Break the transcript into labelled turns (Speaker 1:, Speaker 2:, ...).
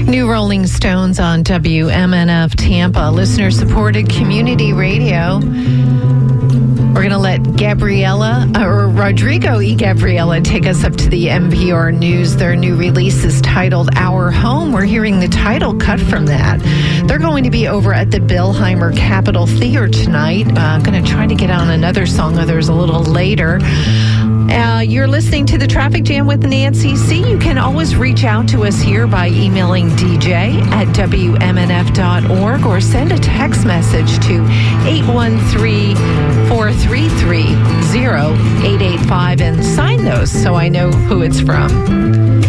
Speaker 1: New Rolling Stones on WMNF Tampa, listener-supported community radio. We're going to let Rodrigo E. Gabriela take us up to the NPR News. Their new release is titled Our Home. We're hearing the title cut from that. They're going to be over at the Billheimer Capitol Theater tonight. Going to try to get on another song of theirs a little later. You're listening to The Traffic Jam with Nancy C. You can always reach out to us here by emailing dj@wmnf.org or send a text message to 813-433-0885 and sign those so I know who it's from.